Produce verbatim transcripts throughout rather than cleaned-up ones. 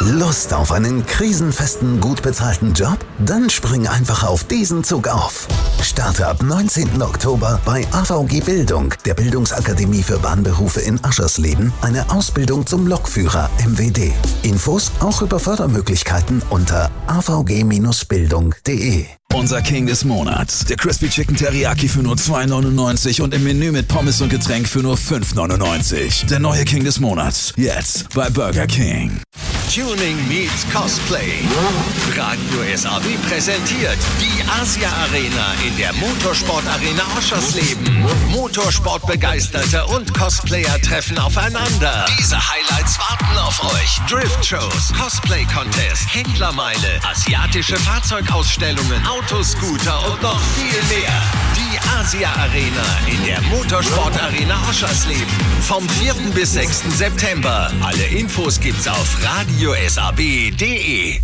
Lust auf einen krisenfesten, gut bezahlten Job? Dann spring einfach auf diesen Zug auf. Starte ab neunzehnten Oktober bei A V G Bildung, der Bildungsakademie für Bahnberufe in Aschersleben, eine Ausbildung zum Lokführer M W D. Infos auch über Fördermöglichkeiten unter a v g Bindestrich bildung punkt d e. Unser King des Monats. Der Crispy Chicken Teriyaki für nur zwei neunundneunzig und im Menü mit Pommes und Getränk für nur fünf neunundneunzig. Der neue King des Monats. Jetzt bei Burger King. Tuning meets Cosplay. Radio S A W präsentiert die Asia Arena in der Motorsport Arena Oschersleben. Motorsportbegeisterte und Cosplayer treffen aufeinander. Diese Highlights warten auf euch. Drift-Shows, Cosplay-Contest, Händlermeile, asiatische Fahrzeugausstellungen, Autoscooter und noch viel mehr. Die Asia Arena in der Motorsport Arena Oschersleben. Vom vierten bis sechsten September. Alle Infos gibt's auf radio s a w punkt d e.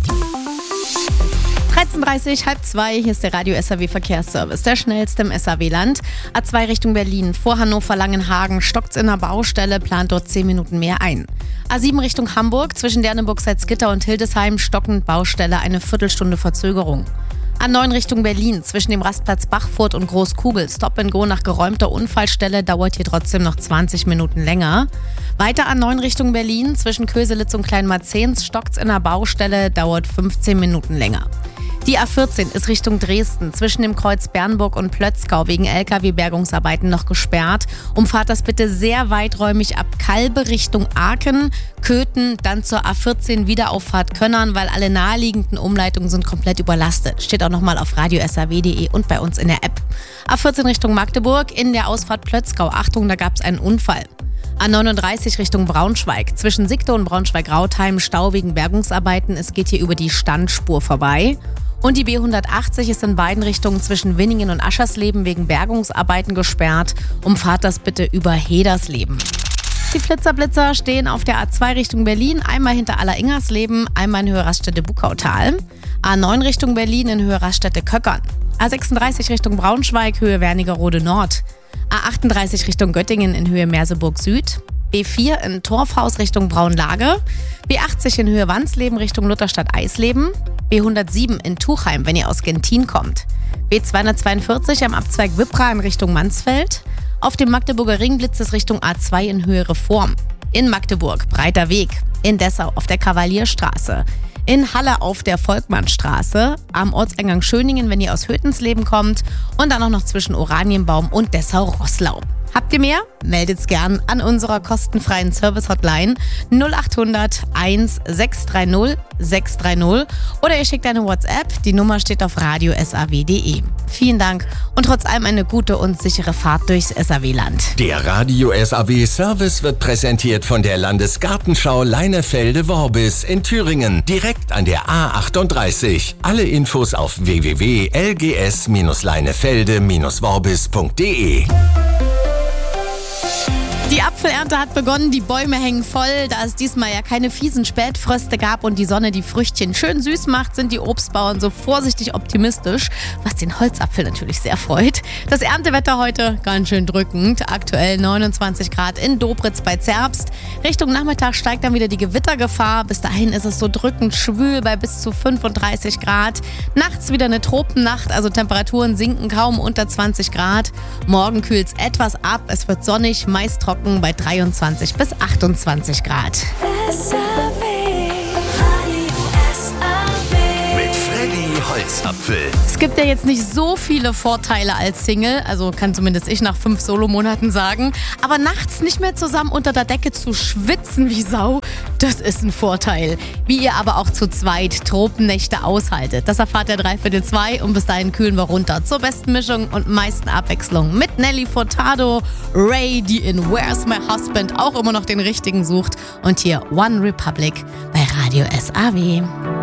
dreizehn Uhr dreißig, halb zwei, hier ist der Radio S A W Verkehrsservice, der schnellste im S A W-Land. A zwei Richtung Berlin, vor Hannover-Langenhagen, stockt's in der Baustelle, plant dort zehn Minuten mehr ein. A sieben Richtung Hamburg, zwischen Derneburg-Salzgitter und Hildesheim, stockend Baustelle, eine Viertelstunde Verzögerung. A neun Richtung Berlin, zwischen dem Rastplatz Bachfurt und Großkugel, Stop and Go nach geräumter Unfallstelle, dauert hier trotzdem noch zwanzig Minuten länger. Weiter A neun Richtung Berlin, zwischen Köselitz und Kleinmarzens, stockt's in der Baustelle, dauert fünfzehn Minuten länger. Die A vierzehn ist Richtung Dresden, zwischen dem Kreuz Bernburg und Plötzgau wegen L K W-Bergungsarbeiten noch gesperrt. Umfahrt das bitte sehr weiträumig ab Kalbe Richtung Aachen, Köthen, dann zur A vierzehn Wiederauffahrt Könnern, weil alle naheliegenden Umleitungen sind komplett überlastet. Steht auch nochmal auf radio s a w punkt d e und bei uns in der App. A vierzehn Richtung Magdeburg, in der Ausfahrt Plötzgau. Achtung, da gab es einen Unfall. A neununddreißig Richtung Braunschweig, zwischen Sigte und Braunschweig-Rautheim, Stau wegen Bergungsarbeiten. Es geht hier über die Standspur vorbei. Und die B hundertachtzig ist in beiden Richtungen zwischen Winningen und Aschersleben wegen Bergungsarbeiten gesperrt. Umfahrt das bitte über Hedersleben. Die Flitzerblitzer stehen auf der A zwei Richtung Berlin, einmal hinter Aller-Ingersleben, einmal in Höhe Raststätte Buckautal. A neun Richtung Berlin in Höhe Raststätte Köckern. A sechsunddreißig Richtung Braunschweig, Höhe Wernigerode Nord. A achtunddreißig Richtung Göttingen in Höhe Merseburg Süd. B vier in Torfhaus Richtung Braunlage. B achtzig in Höhe Wansleben Richtung Lutherstadt Eisleben. B hundertsieben in Tuchheim, wenn ihr aus Gentin kommt. B zweihundertzweiundvierzig am Abzweig Wippra in Richtung Mansfeld. Auf dem Magdeburger Ring blitzt es Richtung A zwei in Höhe Reform. In Magdeburg Breiter Weg. In Dessau auf der Kavalierstraße. In Halle auf der Volkmannstraße. Am Ortseingang Schöningen, wenn ihr aus Hötensleben kommt. Und dann auch noch zwischen Oranienbaum und Dessau-Roßlau. Habt ihr mehr? Meldet's gern an unserer kostenfreien Service-Hotline null achthundert eins sechs drei null sechs drei null oder ihr schickt eine WhatsApp. Die Nummer steht auf radio s a w punkt d e. Vielen Dank und trotz allem eine gute und sichere Fahrt durchs S A W-Land. Der Radio S A W-Service wird präsentiert von der Landesgartenschau Leinefelde-Worbis in Thüringen, direkt an der A achtunddreißig. Alle Infos auf w w w punkt l g s leinefelde worbis punkt d e. Die Apfelernte hat begonnen, die Bäume hängen voll. Da es diesmal ja keine fiesen Spätfröste gab und die Sonne die Früchtchen schön süß macht, sind die Obstbauern so vorsichtig optimistisch, was den Holzapfel natürlich sehr freut. Das Erntewetter heute ganz schön drückend. Aktuell neunundzwanzig Grad in Dobritz bei Zerbst. Richtung Nachmittag steigt dann wieder die Gewittergefahr. Bis dahin ist es so drückend schwül bei bis zu fünfunddreißig Grad. Nachts wieder eine Tropennacht, also Temperaturen sinken kaum unter zwanzig Grad. Morgen kühlt es etwas ab. Es wird sonnig, meist trocken bei dreiundzwanzig bis achtundzwanzig Grad. Mit Freddy Holzapfel. Es gibt ja jetzt nicht so viele Vorteile als Single, also kann zumindest ich nach fünf Solomonaten sagen, aber nachts nicht mehr zusammen unter der Decke zu schwitzen wie Sau, das ist ein Vorteil. Wie ihr aber auch zu zweit Tropennächte aushaltet, das erfahrt ihr Dreiviertel zwei und bis dahin kühlen wir runter zur besten Mischung und meisten Abwechslung mit Nelly Furtado, Ray, die in Where's My Husband auch immer noch den richtigen sucht und hier One Republic bei Radio S A W.